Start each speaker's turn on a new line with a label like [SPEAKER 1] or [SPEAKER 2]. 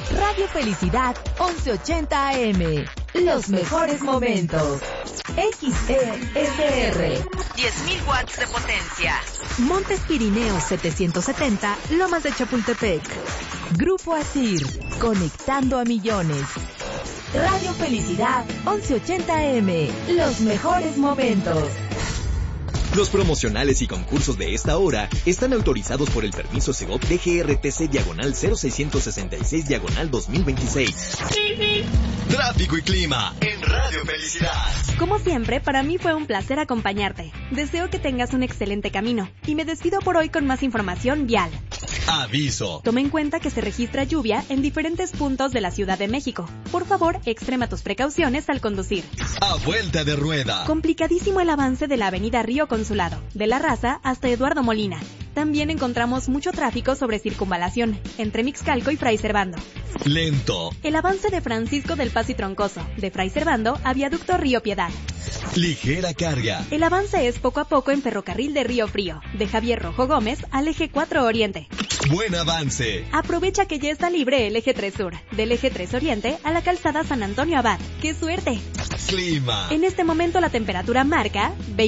[SPEAKER 1] Radio Felicidad 1180 AM. Los mejores momentos. XESR.
[SPEAKER 2] 10.000 watts de potencia.
[SPEAKER 1] Montes Pirineos 770, Lomas de Chapultepec. Grupo Asir, conectando a millones. Radio Felicidad 1180 AM. Los mejores momentos.
[SPEAKER 3] Los promocionales y concursos de esta hora están autorizados por el permiso Segov DGRTC/0666/2026.
[SPEAKER 4] Tráfico y clima en Radio Felicidad.
[SPEAKER 5] Como siempre, para mí fue un placer acompañarte. Deseo que tengas un excelente camino y me despido por hoy con más información vial.
[SPEAKER 4] Aviso.
[SPEAKER 5] Toma en cuenta que se registra lluvia en diferentes puntos de la Ciudad de México. Por favor, extrema tus precauciones al conducir.
[SPEAKER 4] A vuelta de rueda.
[SPEAKER 5] Complicadísimo el avance de la avenida Río Consulado, de La Raza hasta Eduardo Molina. También encontramos mucho tráfico sobre Circunvalación, entre Mixcalco y Fray Servando.
[SPEAKER 4] Lento.
[SPEAKER 5] El avance de Francisco del Paz y Troncoso, de Fray Servando a Viaducto Río Piedad.
[SPEAKER 4] Ligera carga.
[SPEAKER 5] El avance es poco a poco en Ferrocarril de Río Frío, de Javier Rojo Gómez al Eje 4 Oriente.
[SPEAKER 4] Buen avance.
[SPEAKER 5] Aprovecha que ya está libre el Eje 3 Sur, del Eje 3 Oriente a la calzada San Antonio Abad. ¡Qué suerte!
[SPEAKER 4] Clima.
[SPEAKER 5] En este momento la temperatura marca